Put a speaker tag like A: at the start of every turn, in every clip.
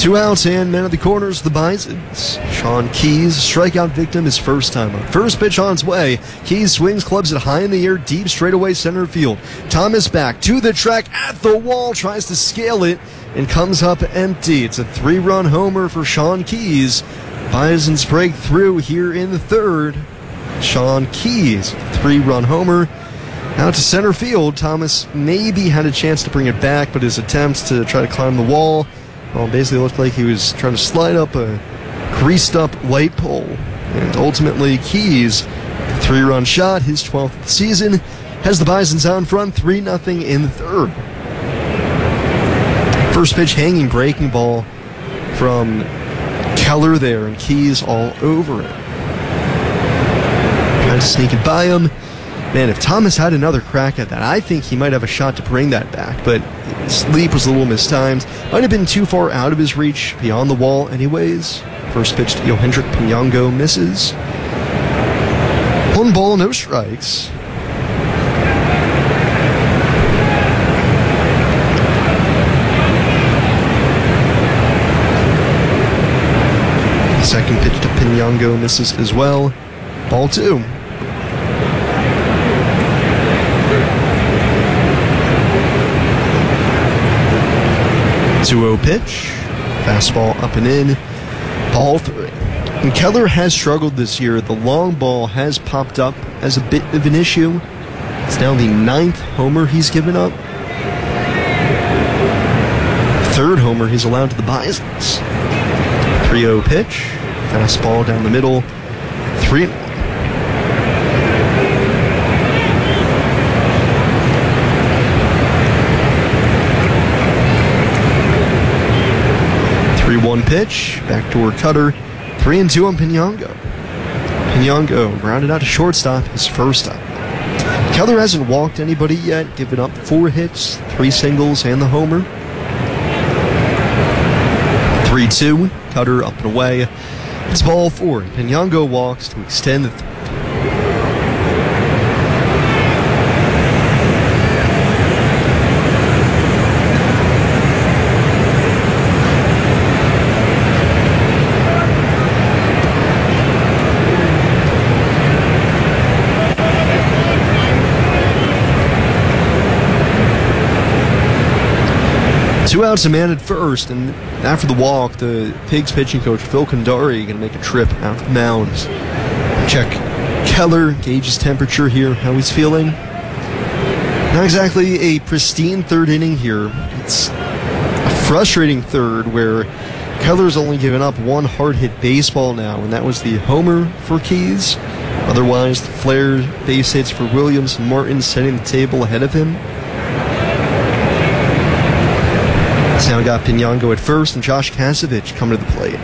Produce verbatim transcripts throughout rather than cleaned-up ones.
A: Two outs and man at the corners, the Bisons. Sean Keys, strikeout victim, his first time up. First pitch on its way. Keys swings, clubs it high in the air, deep straightaway center field. Thomas back to the track at the wall, tries to scale it, and comes up empty. It's a three-run homer for Sean Keys. Bisons break through here in the third. Sean Keys, three-run homer. Out to center field. Thomas maybe had a chance to bring it back, but his attempts to try to climb the wall, well, basically looked like he was trying to slide up a greased-up light pole. And ultimately, Keys, three-run shot, his twelfth of the season, has the Bisons out in front, three nothing in the third. First pitch, hanging breaking ball from Keller there, and Keys all over it. Trying to sneak it by him. Man, if Thomas had another crack at that, I think he might have a shot to bring that back, but his leap was a little mistimed. Might have been too far out of his reach, beyond the wall anyways. First pitch to Yohendrick Pinyango misses. One ball, no strikes. Second pitch to Pinyango misses as well. Ball two. two oh pitch. Fastball up and in. Ball three. And Keller has struggled this year. The long ball has popped up as a bit of an issue. It's now the ninth homer he's given up. Third homer he's allowed to the Bisons. three oh pitch. Fastball down the middle. three three one pitch. Backdoor cutter. three and two on Pinyango. Pinyango grounded out to shortstop his first time. Keller hasn't walked anybody yet, given up four hits, three singles, and the homer. three two. Cutter up and away. It's ball four. Pinyango walks to extend the th- Two outs, a man at first, and after the walk, the Pigs pitching coach, Phil Kandari, going to make a trip out to the mound. Check Keller, gauge his temperature here, how he's feeling. Not exactly a pristine third inning here. It's a frustrating third where Keller's only given up one hard-hit baseball now, and that was the homer for Keys. Otherwise, the flare base hits for Williams and Martin setting the table ahead of him. It's now got Pinyango at first and Josh Kasevich coming to the plate.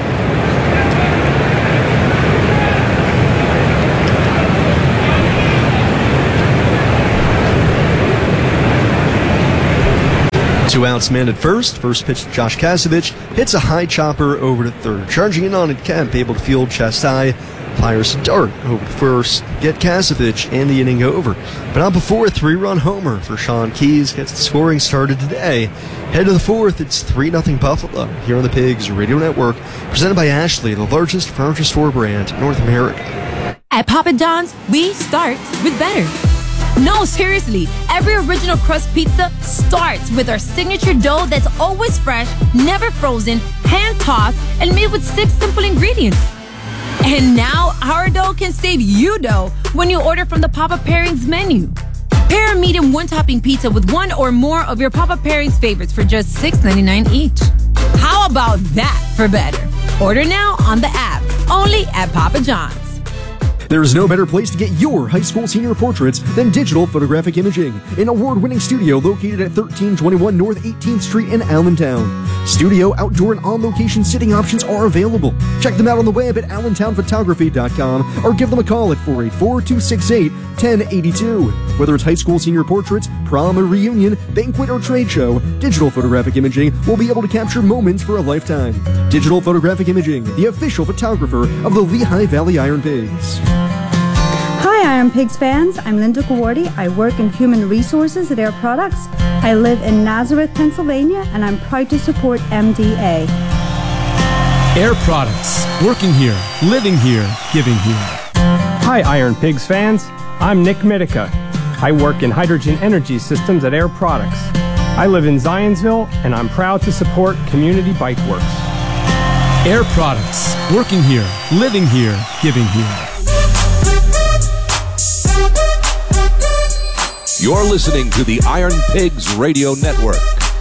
A: Two outs, man at first. First pitch to Josh Kasevich. Hits a high chopper over to third. Charging in on it, Kemp, able to field chest high. Fires a dart over to first. Get Kasevich and the inning over. But not before a three-run homer for Sean Keys gets the scoring started today. Head to the fourth, it's three nothing Buffalo here on the Pigs Radio Network. Presented by Ashley, the largest furniture store brand in North America.
B: At Papa John's, we start with better. No, seriously, every original crust pizza starts with our signature dough that's always fresh, never frozen, hand-tossed, and made with six simple ingredients. And now, our dough can save you dough when you order from the Papa Pairings menu. Pair a medium one-topping pizza with one or more of your Papa Pairings favorites for just six ninety-nine each. How about that for better? Order now on the app, only at Papa John's.
A: There is no better place to get your high school senior portraits than Digital Photographic Imaging, an award-winning studio located at thirteen twenty-one North eighteenth Street in Allentown. Studio, outdoor, and on-location sitting options are available. Check them out on the web at allentown photography dot com or give them a call at four eight four, two six eight, one zero eight two. Whether it's high school senior portraits, prom or reunion, banquet or trade show, Digital Photographic Imaging will be able to capture moments for a lifetime. Digital Photographic Imaging, the official photographer of the Lehigh Valley Iron Pigs.
C: Hi, Iron Pigs fans. I'm Linda Gawardi. I work in human resources at Air Products. I live in Nazareth, Pennsylvania, and I'm proud to support M D A.
D: Air Products. Working here, living here, giving here.
E: Hi, Iron Pigs fans. I'm Nick Mitica. I work in hydrogen energy systems at Air Products. I live in Zionsville, and I'm proud to support Community Bike Works.
D: Air Products. Working here, living here, giving here.
F: You're listening to the Iron Pigs Radio Network.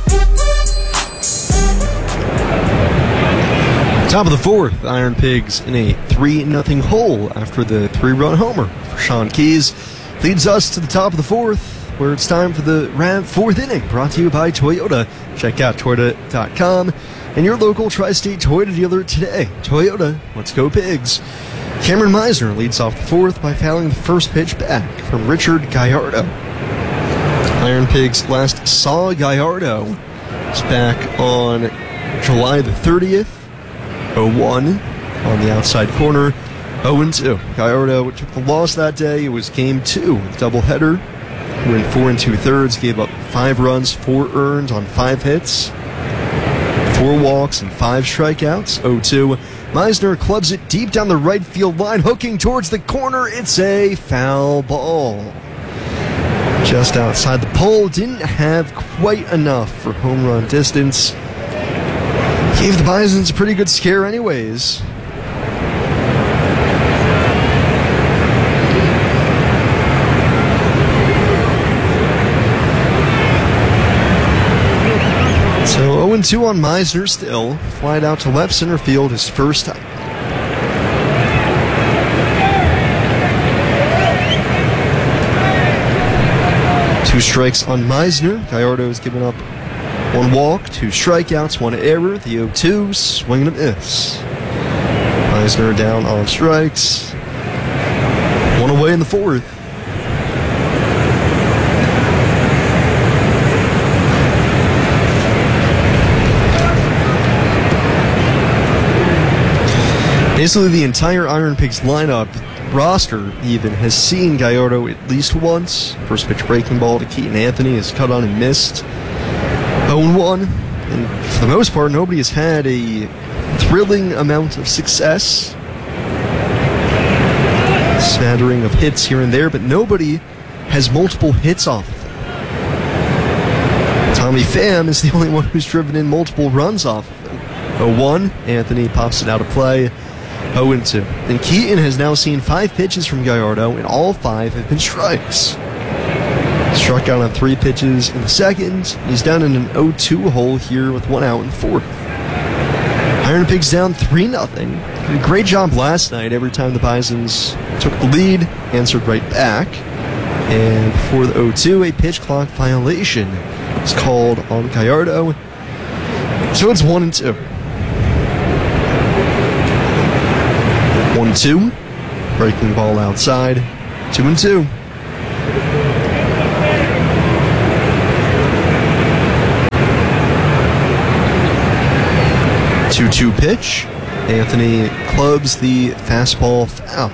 A: Top of the fourth, Iron Pigs in a three nothing hole after the three-run homer for Sean Keys. Leads us to the top of the fourth, where it's time for the Rav fourth inning, brought to you by Toyota. Check out Toyota dot com and your local Tri-State Toyota dealer today. Toyota, let's go Pigs. Cameron Meisner leads off the fourth by fouling the first pitch back from Richard Gallardo. Iron Pigs last saw Gallardo was back on July the thirtieth, oh one on the outside corner, oh and two. Gallardo took the loss that day. It was game two, doubleheader. He went four and two thirds, gave up five runs, four earned on five hits, four walks, and five strikeouts, oh two. Meisner clubs it deep down the right field line, hooking towards the corner. It's a foul ball. Just outside the pole, didn't have quite enough for home run distance. Gave the Bisons a pretty good scare anyways. So oh and two on Meisner still. Flied out to left center field his first time. Two strikes on Meisner. Gallardo's given up one walk, two strikeouts, one error. The oh two, swing and a miss. Meisner down on strikes. One away in the fourth. Basically, the entire Iron Pigs lineup, roster even, has seen Gallardo at least once. First pitch breaking ball to Keaton Anthony is cut on and missed. oh and one. And for the most part, nobody has had a thrilling amount of success. Smattering of hits here and there, but nobody has multiple hits off of it. Tommy Pham is the only one who's driven in multiple runs off of it. oh one, Anthony pops it out of play. oh and two. And Keaton has now seen five pitches from Gallardo, and all five have been strikes. Struck out on three pitches in the second. He's down in an oh two hole here with one out in the fourth. Iron Pigs down three nothing. Did a great job last night. Every time the Bisons took the lead, answered right back. And before the oh two, a pitch clock violation was called on Gallardo. So it's one and two. one two. Breaking ball outside. two and two. two two pitch. Anthony clubs the fastball foul.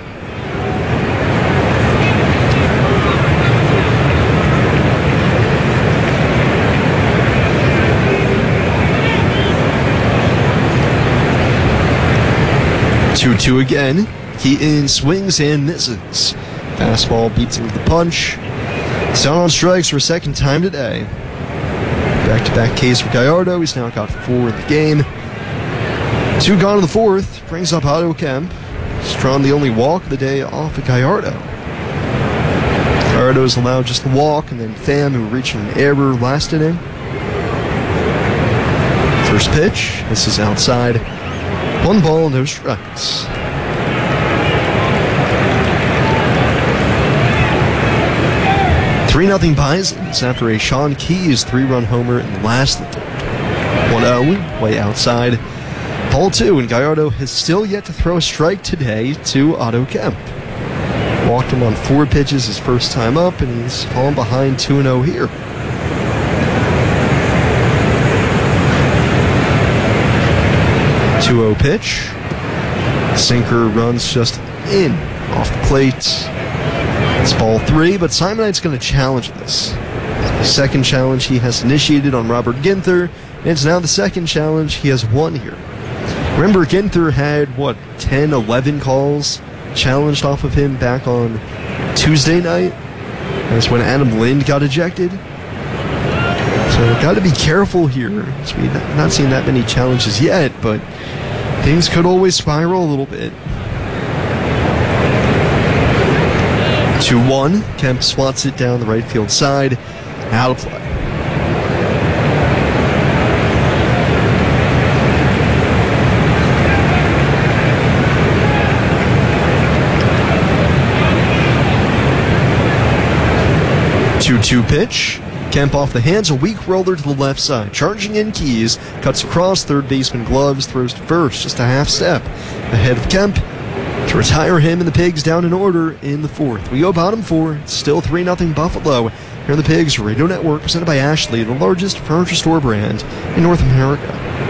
A: two two again. Keaton swings and misses. Fastball beats him with the punch. He's down on strikes for a second time today. Back-to-back case for Gallardo. He's now got four in the game. Two gone in the fourth. Brings up Otto Kemp. He's drawn the only walk of the day off of Gallardo. Gallardo is allowed just the walk, and then Pham, who reached an error last inning. First pitch. This is outside. One ball, no strikes. three nothing Bisons after a Sean Keys three-run homer in the last of the third. one oh, way outside. Ball two, and Gallardo has still yet to throw a strike today to Otto Kemp. Walked him on four pitches his first time up, and he's fallen behind two and oh here. two oh pitch. Sinker runs just in off the plate. It's ball three, but Simonite's going to challenge this. The second challenge he has initiated on Robert Ginther, and it's now the second challenge he has won here. Remember, Ginther had, what, ten, eleven calls challenged off of him back on Tuesday night? That's when Adam Lind got ejected. So, got to be careful here. We've not seen that many challenges yet, but things could always spiral a little bit. two one. Kemp swats it down the right field side. Out of play. two two pitch. Kemp off the hands, a weak roller to the left side. Charging in Keys, cuts across third baseman gloves, throws to first, just a half step ahead of Kemp to retire him and the Pigs down in order in the fourth. We go bottom four. It's still three nothing Buffalo. Here on the Pigs Radio Network, presented by Ashley, the largest furniture store brand in North America.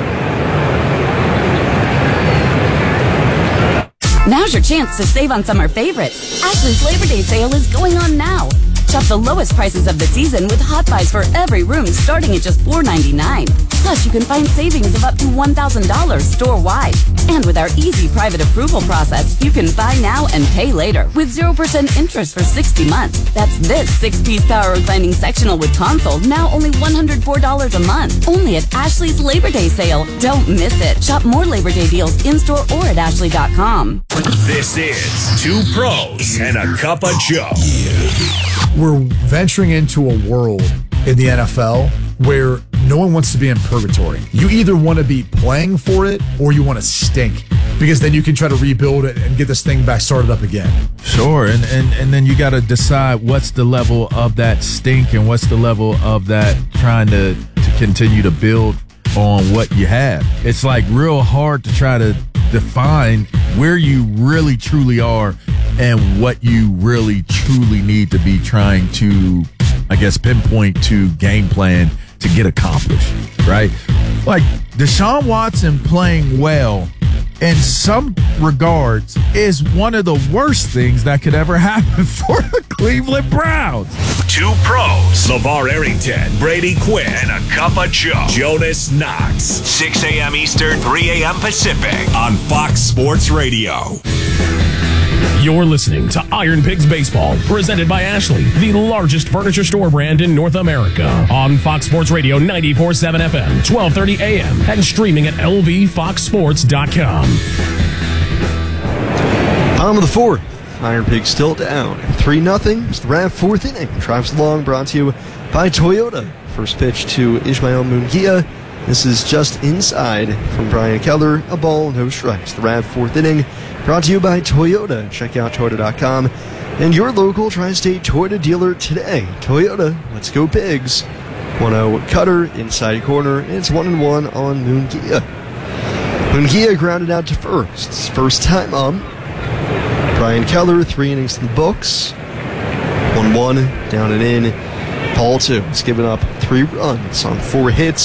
G: Now's your chance to save on summer favorites. Ashley's Labor Day sale is going on now. Shop the lowest prices of the season with hot buys for every room starting at just four ninety-nine. Plus, you can find savings of up to one thousand dollars store-wide. And with our easy private approval process, you can buy now and pay later with zero percent interest for sixty months. That's this six-piece power reclining sectional with console, now only one hundred four dollars a month. Only at Ashley's Labor Day sale. Don't miss it. Shop more Labor Day deals in-store or at ashley dot com.
H: This is Two Pros and a Cup of Joe.
I: We're venturing into a world in the N F L where no one wants to be in purgatory. You either want to be playing for it or you want to stink, because then you can try to rebuild it and get this thing back started up again.
J: Sure, and and, and then you got to decide what's the level of that stink and what's the level of that trying to, to continue to build on what you have. It's like real hard to try to define where you really truly are and what you really truly need to be trying to, I guess, pinpoint to game plan to get accomplished, right? Like Deshaun Watson playing well in some regards is one of the worst things that could ever happen for the Cleveland Browns.
H: Two Pros, LeVar Arrington, Brady Quinn, and a Cup of Joe. Jonas Knox, six a.m. Eastern, three a.m. Pacific on Fox Sports Radio.
K: You're listening to Iron Pigs Baseball, presented by Ashley, the largest furniture store brand in North America. On Fox Sports Radio ninety-four point seven F M, twelve thirty A M, and streaming at L V fox sports dot com.
A: Bottom of the fourth. Iron Pigs still down. three nothing. It's the R A V fourth inning. Drives along, brought to you by Toyota. First pitch to Ismael Munguia. This is just inside from Brian Keller. A ball, no strikes. The R A V fourth inning. Brought to you by Toyota. Check out Toyota dot com and your local Tri-State Toyota dealer today. Toyota, let's go Pigs. one oh Cutter, inside corner, and it's one and one on Munguia. Munguia grounded out to first. It's first time up. Brian Keller, three innings in the books. one one, down and in. Ball two. He's given up three runs on four hits.